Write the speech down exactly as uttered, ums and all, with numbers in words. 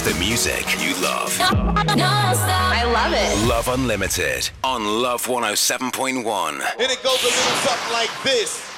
The music you love. I love it. Love Unlimited on Love one oh seven point one. And it goes a little something like this.